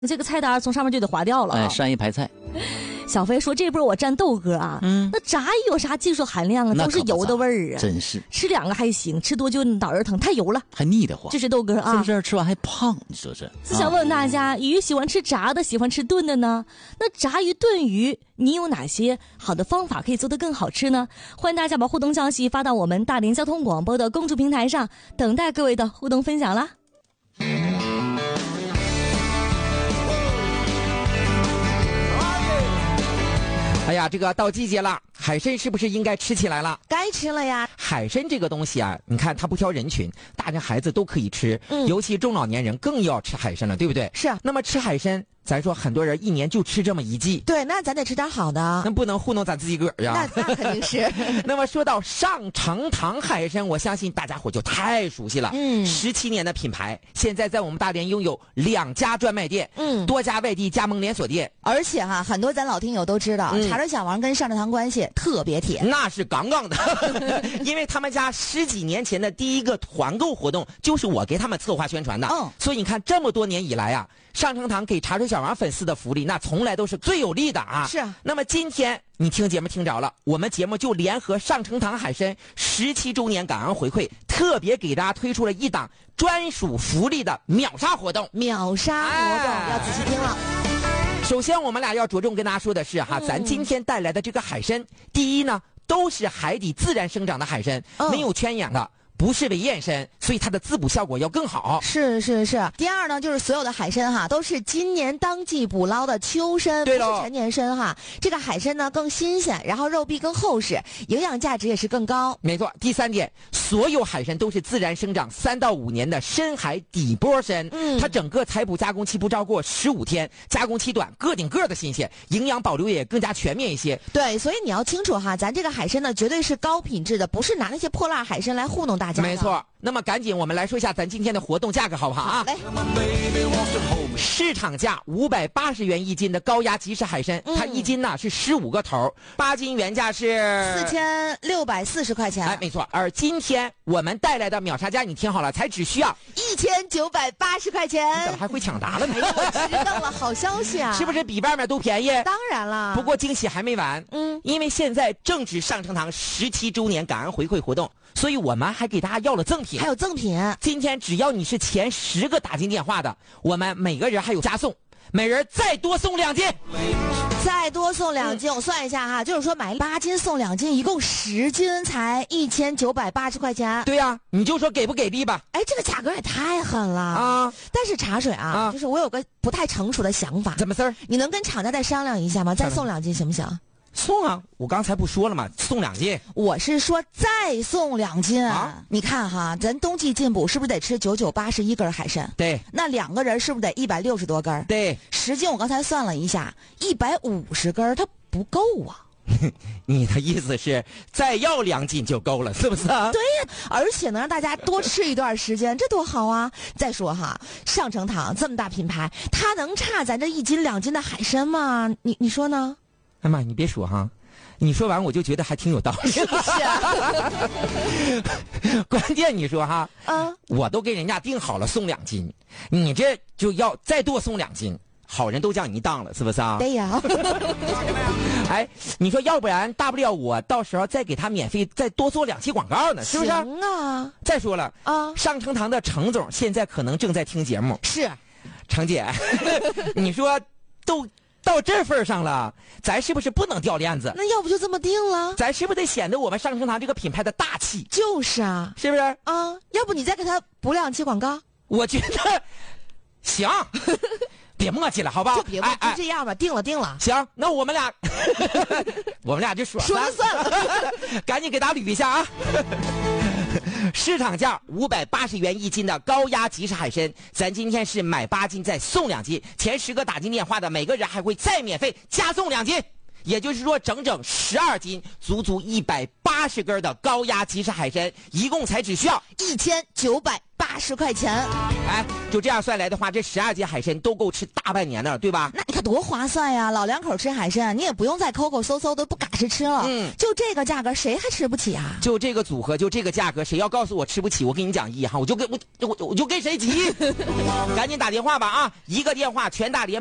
你这个菜单从上面就得划掉了。 善意排菜。 小飞说：“这波我蘸豆哥啊，那炸鱼有啥技术含量啊？都是油的味儿啊， 真是吃2个还行，吃多就脑仁疼，太油了， 还腻得慌。 这是豆哥啊， 是不是吃完还胖？你说是？ 想问大家，鱼喜欢吃炸的，喜欢吃炖的呢？那炸鱼、炖鱼，你有哪些好的方法可以做得更好吃呢？欢迎大家把互动消息发到我们大连交通广播的公众平台上，等待各位的互动分享啦。” 哎呀，这个到季节了，海参是不是应该吃起来了？ 该吃了呀。 海参这个东西啊，你看它不挑人群，大人孩子都可以吃，尤其中老年人更要吃海参了，对不对？ 是啊。 那么吃海参，咱说很多人1年就吃这么1季， 对，那咱得吃点好的， 那不能糊弄咱自己个儿呀。 那肯定是。 那么说到上城堂海参，我相信大家伙就太熟悉了。17年的品牌，现在在我们大连拥有2家专卖店，多家外地加盟连锁店， 而且哈，很多咱老听友都知道，茶水小王跟上城堂关系特别铁， 那是杠杠的，因为他们家10几年前的第一个团购活动就是我给他们策划宣传的，所以你看这么多年以来啊，上城堂给茶水小王粉丝的福利那从来都是最有利的啊。 是啊。 那么今天你听节目听着了，我们节目就联合上城堂海参17周年感恩回馈，特别给大家推出了一档专属福利的秒杀活动。 秒杀活动，要仔细听了。 首先我们俩要着重跟大家说的是哈，咱今天带来的这个海参，第一呢，都是海底自然生长的海参，没有圈养的，不是为验参，所以它的滋补效果要更好。 是。第二呢，就是所有的海参哈，都是今年当季捕捞的秋参，不是陈年参哈。这个海参呢更新鲜，然后肉壁更厚实，营养价值也是更高。 没错。第3点，所有海参都是自然生长3到5年的深海底波参，它整个采捕加工期不超过15天，加工期短，个顶个的新鲜，营养保留也更加全面一些。 对，所以你要清楚哈，咱这个海参呢绝对是高品质的，不是拿那些破烂海参来糊弄大家的。 没错。那么赶紧我们来说一下咱今天的活动价格好不好啊？ 来， 市场价580元1斤的高压即食海参，它1斤呢是15个头，8斤原价是 4640块钱。 哎，没错。而今天我们带来的秒杀价，你听好了，才只需要 1980块钱。 你怎么还会抢答了呢？ 我知道了，好消息啊！ 是不是比外面都便宜？ 当然了。 不过惊喜还没完，因为现在正值上城堂17周年感恩回馈活动，所以我们还给大家要了赠品。 还有赠品， 今天只要你是前10个打进电话的，我们每个人还有加送，每人再多送2斤， 再多送2斤。我算一下哈，就是说买8斤送2斤，一共10斤才1980块钱。 对呀，你就说给不给力吧。 哎，这个价格也太狠了啊！ 但是茶水啊，就是我有个不太成熟的想法。 怎么事儿？ 你能跟厂家再商量一下吗？再送2斤行不行？ 送啊！我刚才不说了吗？送2斤。 我是说再送2斤啊！你看哈，咱冬季进补是不是得吃9981根海参？ 对。 那2个人是不是得160多根？ 对。 10斤我刚才算了一下，150根它不够啊。 你的意思是再要2斤就够了，是不是啊？ 对呀，而且能让大家多吃一段时间，这多好啊！再说哈，上城堂这么大品牌，它能差咱这1斤2斤的海参吗？你说呢？ 哎妈，你别说哈，你说完我就觉得还挺有道理。 是不是啊？ 关键你说哈，我都给人家定好了送2斤，你这就要再多送2斤，好人都叫你一当了，是不是啊？ 对呀。 哎，你说要不然大不了我到时候再给他免费再多做2期广告呢，是不是？ 行啊。 再说了上城堂的程总现在可能正在听节目。 是， 程姐，你说都到这份上了，咱是不是不能掉链子？ 那要不就这么定了？ 咱是不是得显得我们上城堂这个品牌的大气？ 就是啊， 是不是？ 要不你再给他补2期广告？ 我觉得行，别磨叽了，好不好？ 就别就这样吧，定了。 行，那我们俩，我们俩就说了算了， 赶紧给大家捋一下啊。市场价580元1斤的高压即食海参，咱今天是买8斤再送2斤，前10个打进电话的每个人还会再免费加送2斤。 也就是说整整12斤，足足180根的高压即食海参，一共才只需要 1980块钱。 哎，就这样算来的话，这12斤海参都够吃大半年的了，对吧？ 那你可多划算呀！老两口吃海参，你也不用再抠抠搜搜的不嘎实吃了。就这个价格，谁还吃不起啊？ 就这个组合，就这个价格，谁要告诉我吃不起，我跟你讲一哈，我就跟谁急。赶紧打电话吧啊！一个电话全大连。